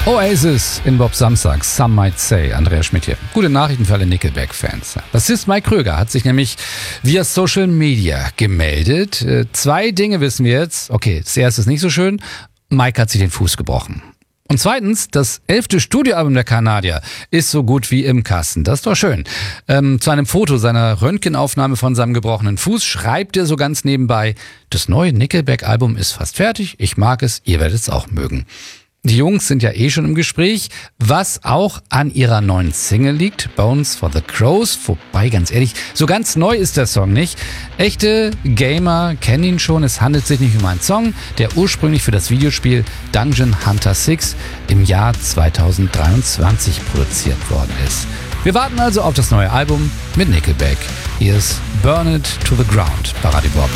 Oasis in Bob Samstags, Some Might Say, Andreas Schmidt hier. Gute Nachrichten für alle Nickelback-Fans. Bassist Mike Kröger hat sich nämlich via Social Media gemeldet. 2 Dinge wissen wir jetzt. Okay, das erste ist nicht so schön. Mike hat sich den Fuß gebrochen. Und zweitens, das 11. Studioalbum der Kanadier ist so gut wie im Kasten. Das ist doch schön. Zu einem Foto seiner Röntgenaufnahme von seinem gebrochenen Fuß schreibt er so ganz nebenbei: Das neue Nickelback-Album ist fast fertig. Ich mag es, ihr werdet es auch mögen. Die Jungs sind ja schon im Gespräch, was auch an ihrer neuen Single liegt, Bones for the Crows. Wobei, ganz ehrlich, so ganz neu ist der Song nicht. Echte Gamer kennen ihn schon. Es handelt sich nicht um einen Song, der ursprünglich für das Videospiel Dungeon Hunter 6 im Jahr 2023 produziert worden ist. Wir warten also auf das neue Album mit Nickelback. Hier ist Burn It to the Ground bei Radio Bob